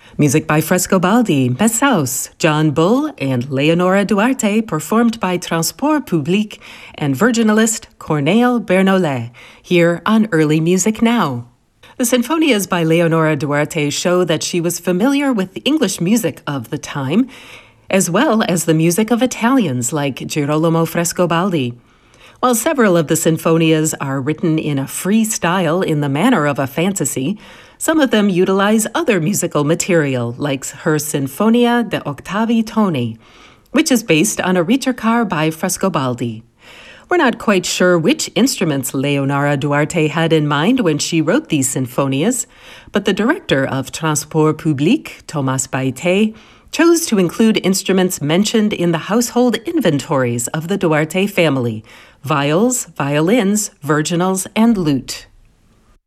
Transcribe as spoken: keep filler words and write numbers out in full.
Music by Frescobaldi, Messaus, John Bull, and Leonora Duarte, performed by Transport Public and virginalist Corneille Bernolet, here on Early Music Now. The sinfonias by Leonora Duarte show that she was familiar with the English music of the time, as well as the music of Italians like Girolamo Frescobaldi. While several of the sinfonias are written in a free style in the manner of a fantasy, some of them utilize other musical material, like her Sinfonia de Octavi Toni, which is based on a ricercar by Frescobaldi. We're not quite sure which instruments Leonora Duarte had in mind when she wrote these sinfonias, but the director of Transport Public, Thomas Baite, chose to include instruments mentioned in the household inventories of the Duarte family: viols, violins, virginals, and lute.